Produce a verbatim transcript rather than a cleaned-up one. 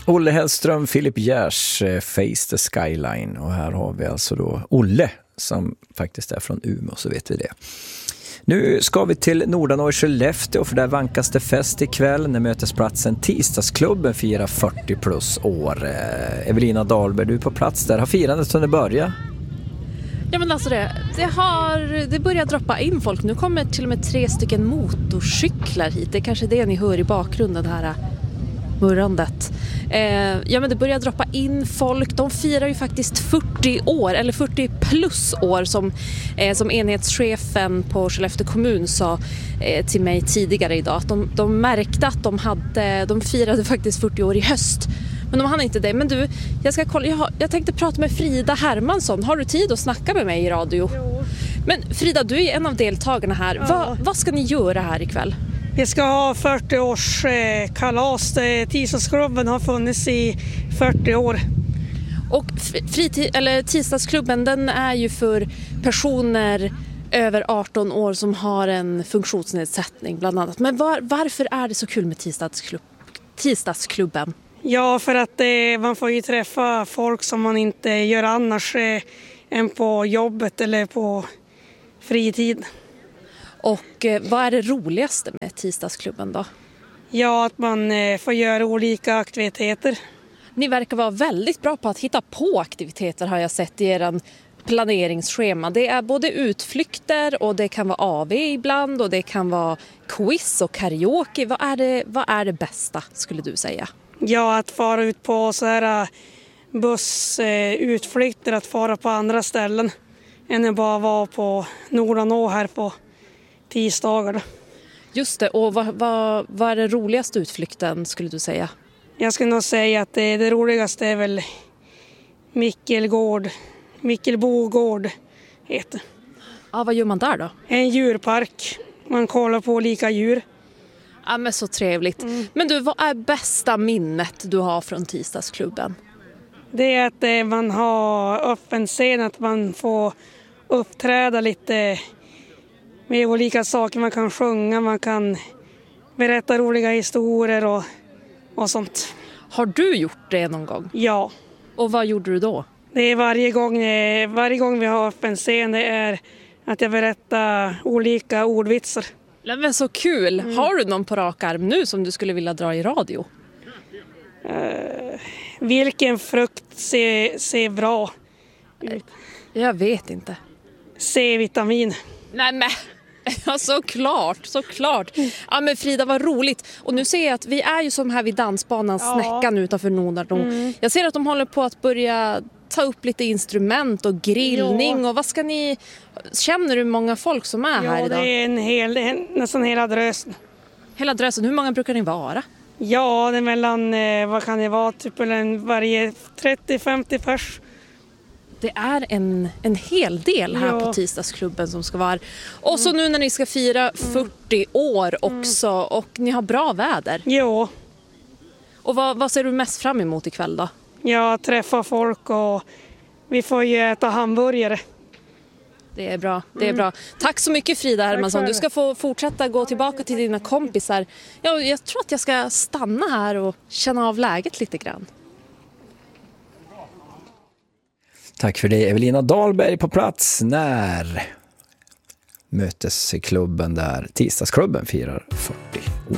Olle Hellström, Filip Gers, Face the Skyline. Och här har vi alltså då Olle som faktiskt är från Umeå, så vet vi det. Nu ska vi till Nordanå i Skellefteå, för där vankas det fest ikväll när mötesplatsen Tisdagsklubben firar fyrtio plus år. Evelina Dahlberg, du är på plats där. Har firandet hunnit börja? Ja, men alltså det, det, har, det börjar droppa in folk. Nu kommer till och med tre stycken motorcyklar hit. Det är kanske det ni hör i bakgrunden här, murrandet. Eh, ja, men det börjar droppa in folk. De firar ju faktiskt fyrtio år, eller fyrtio plus år som, eh, som enhetschefen på Skellefteå kommun sa eh, till mig tidigare idag. Att de, de märkte att de, hade, de firade faktiskt fyrtio år i höst. Men de hann inte det. Men du, jag, ska kolla, jag, har, jag tänkte prata med Frida Hermansson. Har du tid att snacka med mig i radio? Jo. Men Frida, du är en av deltagarna här. Ja. Va, vad ska ni göra här ikväll? Vi ska ha fyrtio års eh, kalas. Tisdagsklubben har funnits i fyrtio år. Och fritid, eller tisdagsklubben, den är ju för personer över arton år som har en funktionsnedsättning bland annat. Men var, varför är det så kul med tisdagsklubb, tisdagsklubben? Ja, för att eh, man får ju träffa folk som man inte gör annars eh, än på jobbet eller på fritid. Och eh, vad är det roligaste med tisdagsklubben då? Ja, att man eh, får göra olika aktiviteter. Ni verkar vara väldigt bra på att hitta på aktiviteter, har jag sett i er planeringsschema. Det är både utflykter och det kan vara A V ibland och det kan vara quiz och karaoke. Vad är det, vad är det bästa, skulle du säga? Ja, att fara ut på så här bussutflykter, att fara på andra ställen än att bara vara på Nordanå här på tisdagar. Just det, och vad, vad, vad är det roligaste utflykten, skulle du säga? Jag skulle nog säga att det, det roligaste är väl Mickelgård, Mickelbogård heter. Ja, vad gör man där då? En djurpark, man kollar på olika djur. Ja, men så trevligt. Mm. Men du, vad är bästa minnet du har från tisdagsklubben? Det är att eh, man har öppen scen, att man får uppträda lite med olika saker. Man kan sjunga, man kan berätta roliga historier och, och sånt. Har du gjort det någon gång? Ja. Och vad gjorde du då? Det är varje gång, varje gång vi har öppen scen, det är att jag berättar olika ordvitsar. Men så kul! Mm. Har du någon på rak arm nu som du skulle vilja dra i radio? Uh, vilken frukt ser, ser bra ut? Jag vet inte. C-vitamin. Nej men, ja, såklart, såklart. Ja men Frida, vad roligt. Och nu ser jag att vi är ju som här vid dansbanan, ja. Snäckan utanför Nordanå. Mm. Jag ser att de håller på att börja ta upp lite instrument och grillning. Ja. Och vad ska ni... Känner du många folk som är ja, här idag? Ja, det är en hel, en, nästan hela drösen. Hela drösen, hur många brukar ni vara? Ja, det är mellan, vad kan det vara, typ en varje trettio till femtio pers. Det är en, en hel del här ja. På tisdagsklubben som ska vara. Och mm. så nu när ni ska fira fyrtio år också, mm. och ni har bra väder. Ja. Och vad, vad ser du mest fram emot ikväll då? Ja, träffa folk och vi får ju äta hamburgare. Det är bra, det är bra. Tack så mycket Frida Hermansson. Du ska få fortsätta gå tillbaka till dina kompisar. Jag, jag tror att jag ska stanna här och känna av läget lite grann. Tack för det, Evelina Dahlberg på plats när mötesklubben där, tisdagsklubben, firar fyrtio.